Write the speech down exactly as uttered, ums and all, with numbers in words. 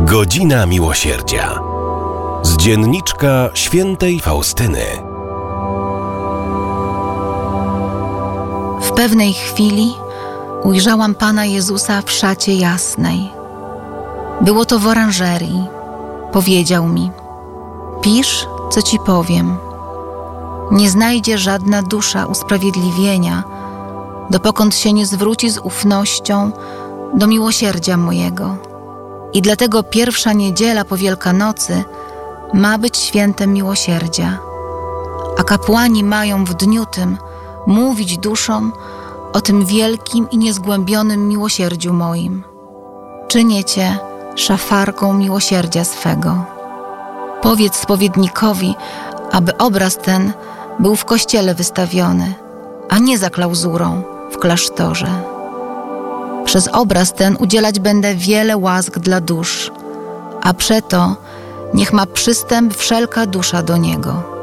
Godzina Miłosierdzia. Z dzienniczka świętej Faustyny. W pewnej chwili ujrzałam Pana Jezusa w szacie jasnej. Było to w oranżerii. Powiedział mi: pisz, co ci powiem. Nie znajdzie żadna dusza usprawiedliwienia, dopokąd się nie zwróci z ufnością do miłosierdzia mojego. I dlatego pierwsza niedziela po Wielkanocy ma być świętem miłosierdzia, a kapłani mają w dniu tym mówić duszom o tym wielkim i niezgłębionym miłosierdziu moim. Czynię cię szafarką miłosierdzia swego. Powiedz spowiednikowi, aby obraz ten był w kościele wystawiony, a nie za klauzurą w klasztorze. Przez obraz ten udzielać będę wiele łask dla dusz, a przeto niech ma przystęp wszelka dusza do niego.